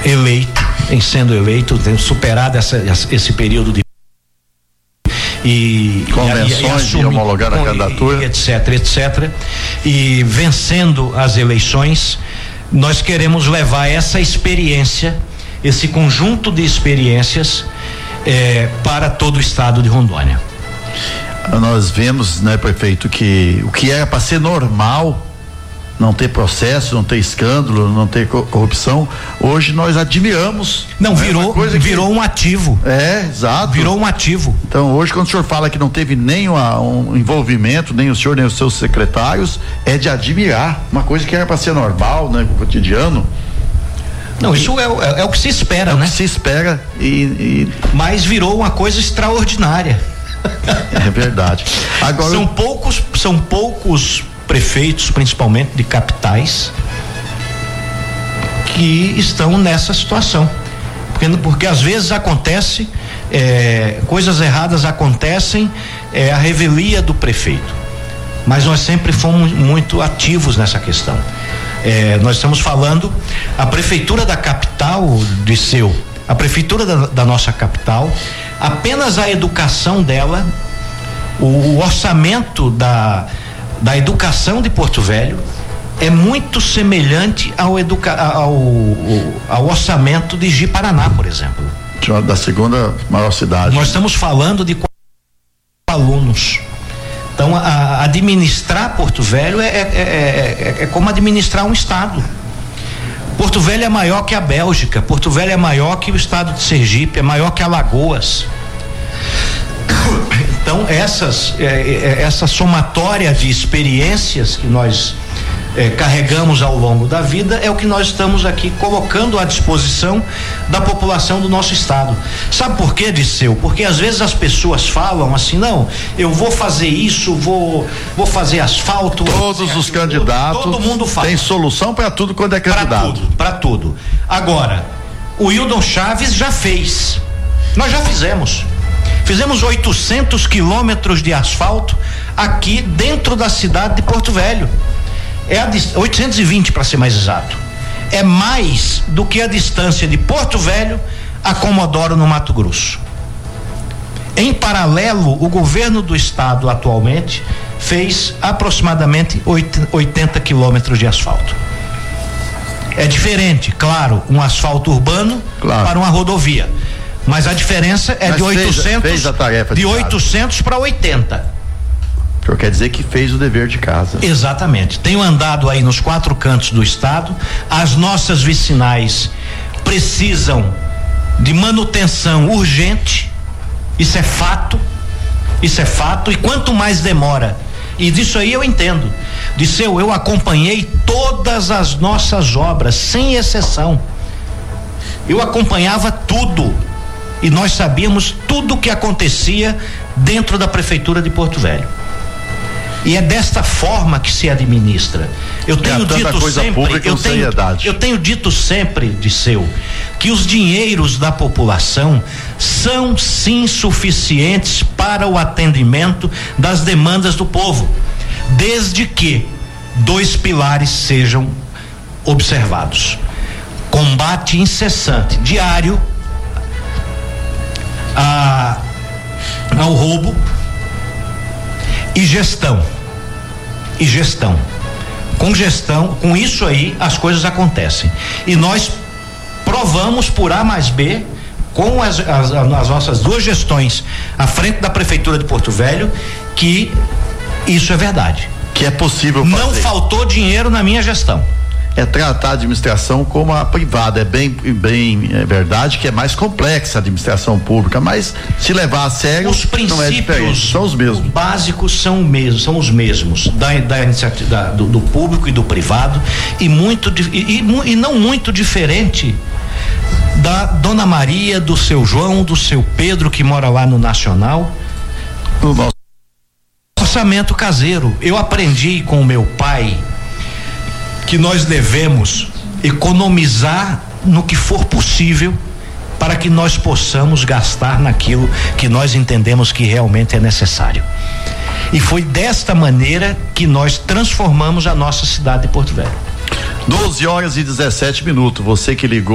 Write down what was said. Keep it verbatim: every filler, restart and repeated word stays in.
eleito, em sendo eleito, tendo superado essa, esse período de e convenções e, e, assumir, e homologar a candidatura, e, etc, etc, e vencendo as eleições, nós queremos levar essa experiência, esse conjunto de experiências eh, para todo o estado de Rondônia. Nós vemos, né, prefeito, que o que era para ser normal, não ter processo, não ter escândalo, não ter corrupção, hoje nós admiramos. Não, virou, coisa virou que, um ativo. É, exato. Virou um ativo. Então, hoje, quando o senhor fala que não teve nem uma, um envolvimento, nem o senhor, nem os seus secretários, é de admirar. Uma coisa que era para ser normal, né, no cotidiano. Não, isso é, é, é o que se espera, é né? É o que se espera e, e... Mas virou uma coisa extraordinária. É verdade. Agora, são poucos, são poucos prefeitos, principalmente de capitais, que estão nessa situação, porque, porque às vezes acontece é, coisas erradas acontecem, é a revelia do prefeito, mas nós sempre fomos muito ativos nessa questão. É, nós estamos falando a prefeitura da capital de Seu, a prefeitura da, da nossa capital, apenas a educação dela, o, o orçamento da da educação de Porto Velho é muito semelhante ao, educa, ao, ao orçamento de Ji-Paraná, por exemplo. Da segunda maior cidade. Nós estamos falando de alunos. Então, a, a administrar Porto Velho é, é, é, é, é como administrar um estado. Porto Velho é maior que a Bélgica, Porto Velho é maior que o estado de Sergipe, é maior que Alagoas. Então, essas, é, essa somatória de experiências que nós é, carregamos ao longo da vida é o que nós estamos aqui colocando à disposição da população do nosso estado. Sabe por quê, Disseu? Porque às vezes as pessoas falam assim, não, eu vou fazer isso, vou, vou fazer asfalto. Todos os candidatos, todo mundo faz. Tem solução para tudo quando é candidato. Para tudo, para tudo. Agora, o Hildon Chaves já fez. Nós já fizemos. Fizemos oitocentos quilômetros de asfalto aqui dentro da cidade de Porto Velho. É a oitocentos e vinte para ser mais exato. É mais do que a distância de Porto Velho a Comodoro, no Mato Grosso. Em paralelo, o governo do estado atualmente fez aproximadamente oitenta quilômetros de asfalto. É diferente, claro, um asfalto urbano claro. Para uma rodovia. Mas a diferença é Mas de oitocentos, fez, fez a tarefa de, de oitocentos para oitenta. O senhor quer dizer que fez o dever de casa. Exatamente. Tenho andado aí nos quatro cantos do estado. As nossas vicinais precisam de manutenção urgente. Isso é fato. Isso é fato. E quanto mais demora, e disso aí eu entendo. Disseu, eu acompanhei todas as nossas obras, sem exceção. Eu acompanhava tudo. E nós sabíamos tudo o que acontecia dentro da prefeitura de Porto Velho. E é desta forma que se administra. Eu tenho é dito sempre, eu tenho, eu tenho dito sempre, Disseu, que os dinheiros da população são sim suficientes para o atendimento das demandas do povo, desde que dois pilares sejam observados: combate incessante, diário, a, ao roubo e gestão. E gestão. Com gestão, com isso aí, as coisas acontecem. E nós provamos por A mais B, com as, as, as nossas duas gestões à frente da prefeitura de Porto Velho, que isso é verdade. Que é possível fazer. Não faltou dinheiro na minha gestão. É tratar a administração como a privada, é bem, bem é verdade que é mais complexa a administração pública, mas se levar a sério, os princípios não é diferente, são os mesmos. Básicos são mesmos, são os mesmos da, da iniciativa da, do, do público e do privado, e muito e, e, e não muito diferente da Dona Maria, do seu João, do seu Pedro que mora lá no Nacional. O nosso orçamento caseiro. Eu aprendi com o meu pai que nós devemos economizar no que for possível para que nós possamos gastar naquilo que nós entendemos que realmente é necessário. E foi desta maneira que nós transformamos a nossa cidade de Porto Velho. doze horas e dezessete minutos. Você que ligou